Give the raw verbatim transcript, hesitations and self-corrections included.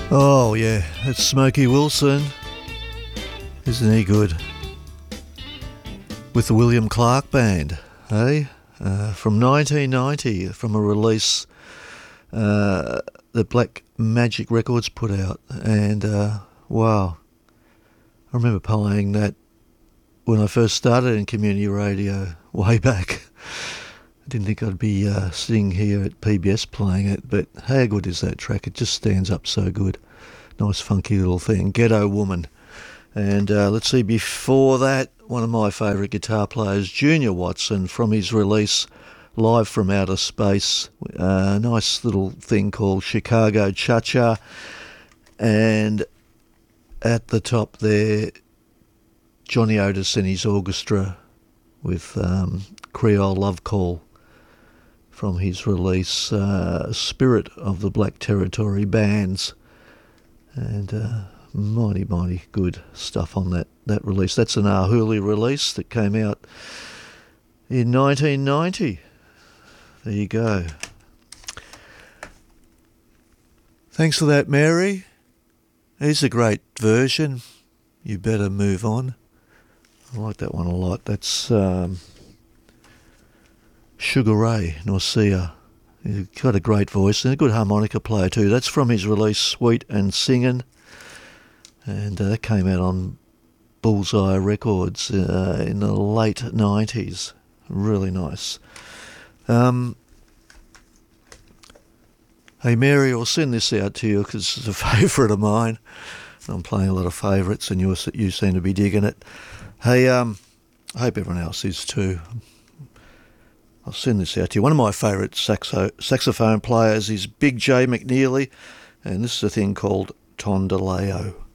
Oh yeah, it's Smokey Wilson. Isn't he good? With the William Clark Band, eh? Uh, from nineteen ninety, from a release uh, that Black Magic Records put out. And uh, wow, I remember playing that when I first started in community radio way back. I didn't think I'd be uh, sitting here at P B S playing it, but how good is that track? It just stands up so good. Nice funky little thing. Ghetto Woman. And uh, let's see, before that, one of my favourite guitar players, Junior Watson, from his release Live from Outer Space. A uh, nice little thing called Chicago Cha-Cha. And at the top there, Johnny Otis and his orchestra with um, Creole Love Call from his release uh, Spirit of the Black Territory Bands. And uh, mighty, mighty good stuff on that, that release. That's an Ahuli release that came out in nineteen ninety. There you go. Thanks for that, Mary. Here's a great version. You Better Move On. I like that one a lot. That's um, Sugar Ray Norcia. He's got a great voice and a good harmonica player too. That's from his release Sweet and Singin'. And uh, that came out on Bullseye Records uh, in the late nineties. Really nice. Um, hey Mary, I'll send this out to you because it's a favourite of mine. I'm playing a lot of favourites and you you seem to be digging it. Hey, um, I hope everyone else is too. I'll send this out to you. One of my favourite saxo- saxophone players is Big J McNeely, and this is a thing called Tondaleo.